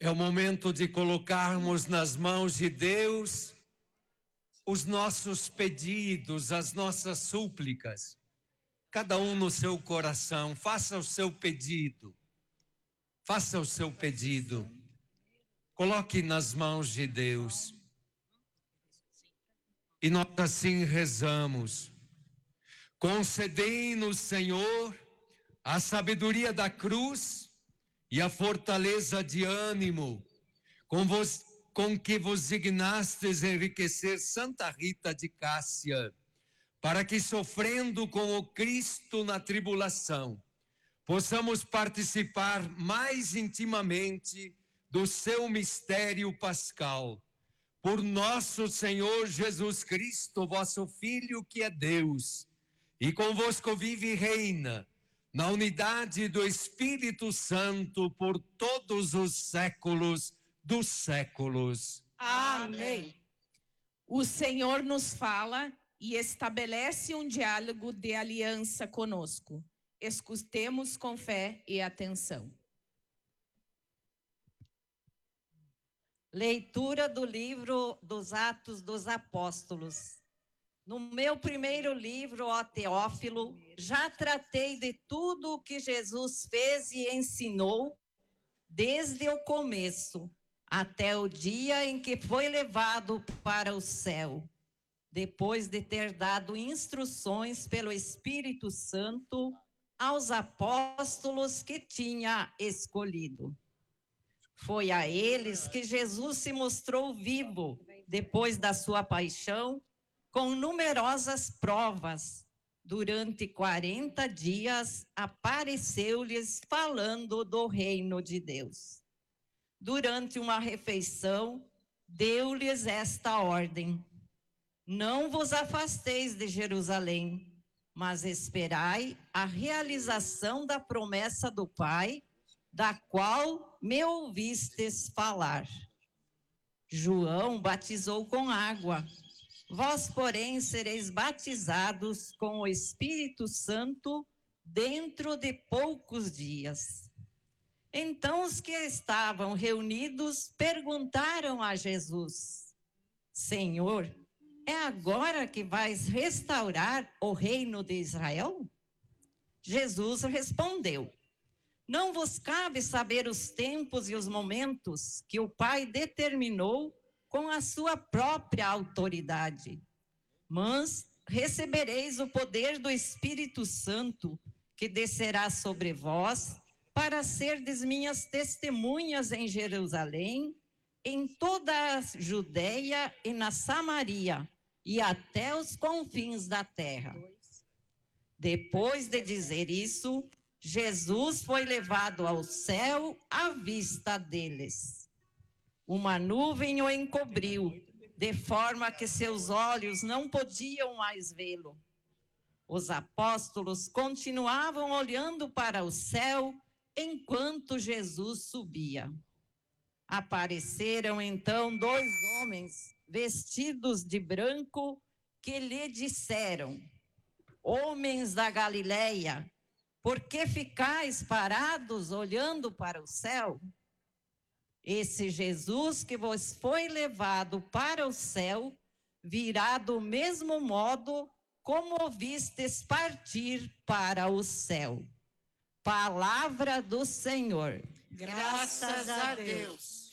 É o momento de colocarmos nas mãos de Deus os nossos pedidos, as nossas súplicas. Cada um no seu coração, faça o seu pedido. Faça o seu pedido. Coloque nas mãos de Deus. E nós assim rezamos. Concedei-nos, Senhor, a sabedoria da cruz e a fortaleza de ânimo, com que vos dignastes enriquecer Santa Rita de Cássia, para que, sofrendo com o Cristo na tribulação, possamos participar mais intimamente do seu mistério pascal. Por nosso Senhor Jesus Cristo, vosso Filho, que é Deus, e convosco vive e reina, na unidade do Espírito Santo, por todos os séculos dos séculos. Amém. O Senhor nos fala e estabelece um diálogo de aliança conosco. Escutemos com fé e atenção. Leitura do livro dos Atos dos Apóstolos. No meu primeiro livro, ó Teófilo, já tratei de tudo o que Jesus fez e ensinou desde o começo, até o dia em que foi levado para o céu, depois de ter dado instruções pelo Espírito Santo aos apóstolos que tinha escolhido. Foi a eles que Jesus se mostrou vivo depois da sua paixão, com numerosas provas. Durante 40 dias apareceu-lhes falando do reino de Deus. Durante uma refeição, deu-lhes esta ordem: não vos afasteis de Jerusalém, mas esperai a realização da promessa do Pai, da qual me ouvistes falar. João batizou com água, vós, porém, sereis batizados com o Espírito Santo dentro de poucos dias. Então os que estavam reunidos perguntaram a Jesus: Senhor, é agora que vais restaurar o reino de Israel? Jesus respondeu: não vos cabe saber os tempos e os momentos que o Pai determinou com a sua própria autoridade. Mas recebereis o poder do Espírito Santo, que descerá sobre vós, para serdes minhas testemunhas em Jerusalém, em toda a Judeia e na Samaria, e até os confins da terra. Depois de dizer isso, Jesus foi levado ao céu à vista deles. Uma nuvem o encobriu, de forma que seus olhos não podiam mais vê-lo. Os apóstolos continuavam olhando para o céu enquanto Jesus subia. Apareceram então 2 homens vestidos de branco que lhe disseram: homens da Galileia, por que ficais parados olhando para o céu? Esse Jesus que vos foi levado para o céu virá do mesmo modo como o vistes partir para o céu. Palavra do Senhor. Graças a Deus.